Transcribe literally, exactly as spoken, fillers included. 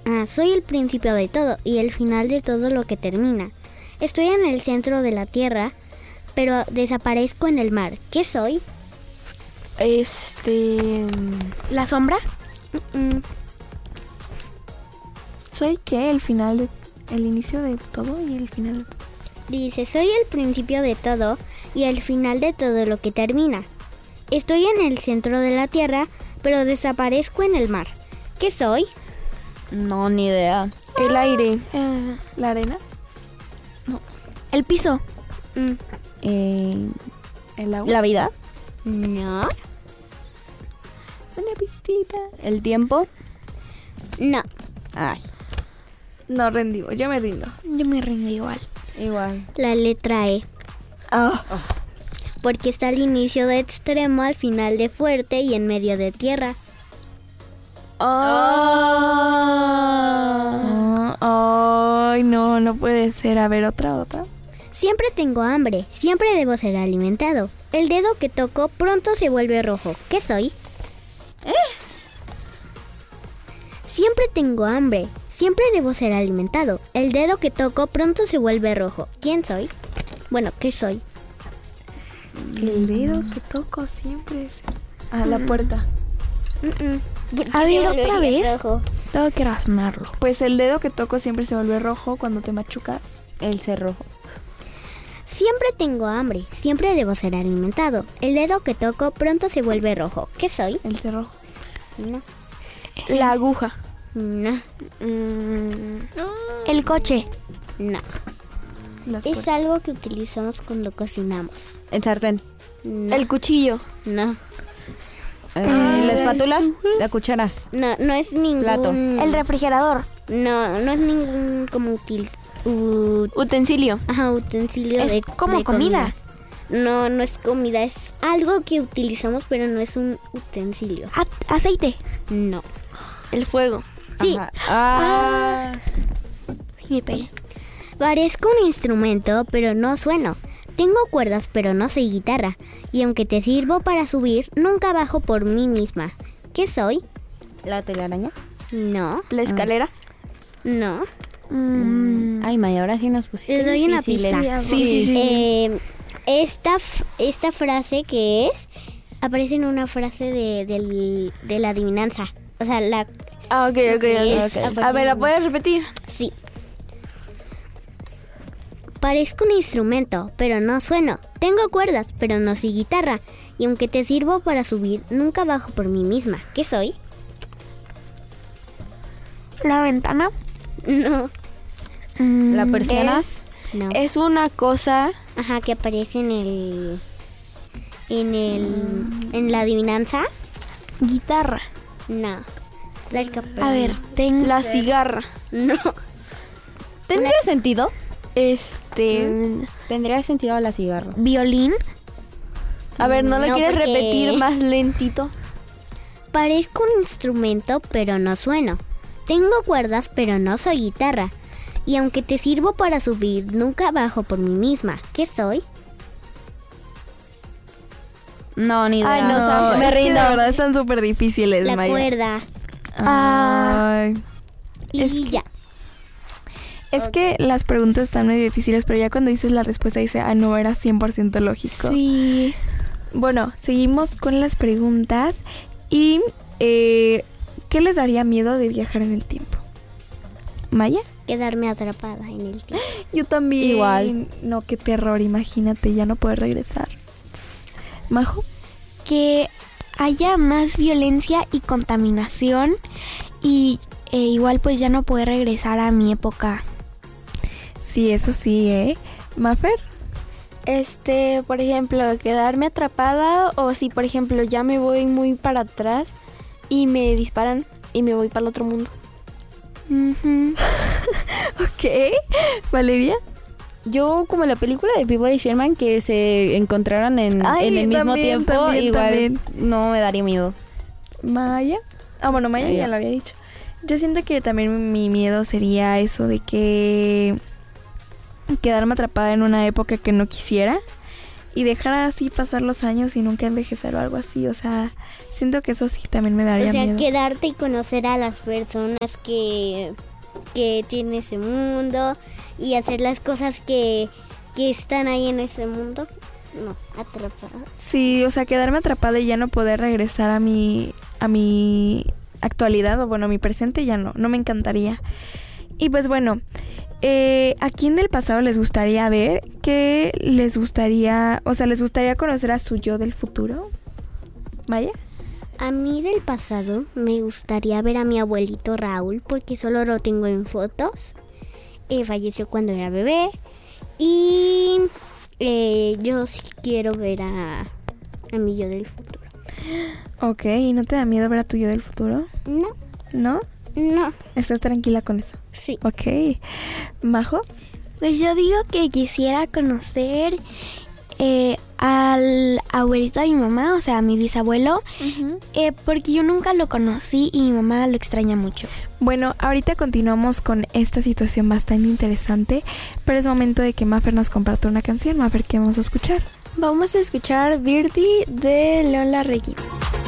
Ah, soy el principio de todo y el final de todo lo que termina. Estoy en el centro de la tierra, pero desaparezco en el mar. ¿Qué soy? Este... ¿La sombra? Mm-mm. ¿Soy qué? El final de... El inicio de todo y el final de todo. Dice, soy el principio de todo y el final de todo lo que termina. Estoy en el centro de la tierra, pero desaparezco en el mar. ¿Qué soy? No, ni idea. El aire. Eh, ¿La arena? No. El piso. Mm, Eh, El agua. ¿La vida? no, Una pistita. ¿El tiempo? no. Ay, No, rendimos. Yo me rindo. Yo me rindo igual. igual. La letra E. Ah. Porque está al inicio de extremo, al final de fuerte y en medio de tierra. Ah, ay, no, no puede ser. A ver, otra, otra. Siempre tengo hambre, siempre debo ser alimentado. El dedo que toco pronto se vuelve rojo. ¿Qué soy? Siempre tengo hambre, siempre debo ser alimentado. El dedo que toco pronto se vuelve rojo. ¿Quién soy? Bueno, ¿qué soy? El dedo que toco siempre es... Ah, la puerta. Mm-mm. ¿Por qué A se ver, volvería otra vez. rojo? Tengo que razonarlo. Pues el dedo que toco siempre se vuelve rojo cuando te machucas. El cerrojo. Siempre tengo hambre, siempre debo ser alimentado. El dedo que toco pronto se vuelve rojo. ¿Qué soy? El cerrojo. No. La aguja. No. El coche. No. Las Es puertas. algo que utilizamos cuando cocinamos. El sartén. No. El cuchillo. No. Eh, la espátula. La cuchara. No, no es ningún... Plato. El refrigerador. No, no es ningún como util... u- Utensilio. Ajá, utensilio Es de como de comida. No, no es comida, es algo que utilizamos, pero no es un utensilio. A- aceite. No. El fuego. Sí, Ajá. Ah. Mi pe- parezco un instrumento, pero no sueno. Tengo cuerdas, pero no soy guitarra. Y aunque te sirvo para subir, nunca bajo por mí misma. ¿Qué soy? La telaraña. No, La escalera. no. Mm. Ay, Maya, ahora sí nos pusiste Te doy una difíciles. pista. Sí, sí, sí. Eh, esta, f- esta frase que es, aparece en una frase de, del- de la adivinanza. O sea, la... Ah, ok, ok, Es- ok. aparece A ver, ¿la en- puedes repetir? Sí. Parezco un instrumento, pero no sueno. Tengo cuerdas, pero no soy guitarra. Y aunque te sirvo para subir, nunca bajo por mí misma. ¿Qué soy? La ventana. No, La persiana. Es, no. es una cosa. Ajá, que aparece en el... En el... En la adivinanza. Guitarra. No. La que apare- A ver, tengo. La cigarra. No. ¿Tendría sentido? Este. Tendría sentido la cigarra. Violín. A ver, ¿no la No, quieres porque- repetir más lentito? Parezco un instrumento, pero no sueno. Tengo cuerdas, pero no soy guitarra. Y aunque te sirvo para subir, nunca bajo por mí misma. ¿Qué soy? No, ni idea. Ay, no, Sam, me es que rindo. de verdad están súper difíciles, La Maya. cuerda. Ay. Y Es que- ya. Es que las preguntas están medio difíciles, pero ya cuando dices la respuesta dice, ah, no, era cien por ciento lógico. Sí. Bueno, seguimos con las preguntas. Y, eh, ¿qué les daría miedo de viajar en el tiempo? ¿Maya? Quedarme atrapada en el tiempo. Yo también. Igual. No, qué terror, imagínate, ya no poder regresar. ¿Majo? Que haya más violencia y contaminación. Y eh, igual pues ya no poder regresar a mi época. Sí, eso sí, ¿eh? ¿Mafer? Este, por ejemplo, quedarme atrapada o si, por ejemplo, ya me voy muy para atrás y me disparan y me voy para el otro mundo. Ujú. Ok. ¿Valeria? Yo, como la película de Peabody Sherman, que se encontraran en, Ay, en el mismo también, tiempo, también, igual también. no me daría miedo. ¿Maya? Ah, bueno, Maya Maya. ya lo había dicho. Yo siento que también mi miedo sería eso de que quedarme atrapada en una época que no quisiera y dejar así pasar los años y nunca envejecer o algo así. O sea, siento que eso sí también me daría O sea, miedo. quedarte y conocer a las personas que, que tiene ese mundo y hacer las cosas que, que están ahí en ese mundo. No, atrapada. Sí, o sea, quedarme atrapada y ya no poder regresar a mi, a mi actualidad, o bueno, a mi presente, ya no, no me encantaría. Y pues bueno, eh, ¿a quién del pasado les gustaría ver? ¿Qué les gustaría, o sea, les gustaría conocer a su yo del futuro? ¿Maya? A mí del pasado me gustaría ver a mi abuelito Raúl porque solo lo tengo en fotos. Eh, falleció cuando era bebé y eh, yo sí quiero ver a, a mi yo del futuro. Ok, ¿y no te da miedo ver a tu yo del futuro? No, ¿No? no, ¿Estás tranquila con eso? sí. Ok. ¿Majo? Pues yo digo que quisiera conocer eh, al abuelito de mi mamá, o sea, a mi bisabuelo, eh, porque yo nunca lo conocí y mi mamá lo extraña mucho. Bueno, ahorita continuamos con esta situación bastante interesante, pero es momento de que Mafer nos comparta una canción. Mafer, ¿qué vamos a escuchar? Vamos a escuchar Birdie de León Larregui.